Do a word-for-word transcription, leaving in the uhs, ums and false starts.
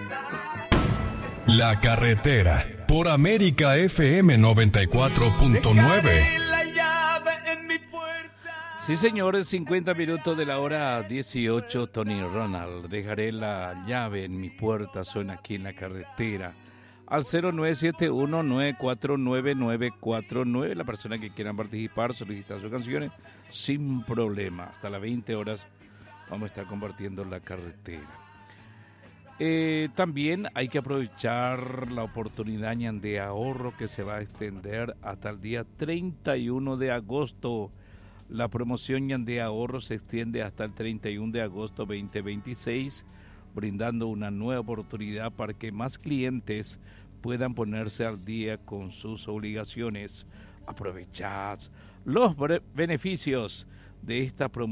La Carretera, por América F M noventa y cuatro punto nueve. Sí, señores, cincuenta minutos de la hora dieciocho, Tony Ronald. Dejaré la llave en mi puerta, suena aquí en La Carretera. Al cero nueve siete uno, nueve cuatro nueve, nueve cuatro nueve, la persona que quieran participar, solicitar sus canciones, sin problema. Hasta las veinte horas vamos a estar compartiendo La Carretera. Eh, también hay que aprovechar la oportunidad de ahorro que se va a extender hasta el día treinta y uno de agosto. La promoción de ahorro se extiende hasta el treinta y uno de agosto veinte veintiséis, brindando una nueva oportunidad para que más clientes puedan ponerse al día con sus obligaciones. Aprovechad los beneficios de esta promoción